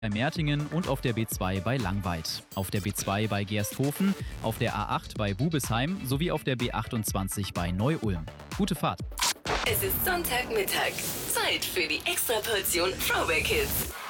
bei Mertingen und auf der B2 bei Langweid. Auf der B2 bei Gersthofen, auf der A8 bei Bubesheim sowie auf der B28 bei Neu-Ulm. Gute Fahrt! Es ist Sonntagmittag. Zeit für die Extraportion Throwback Hits.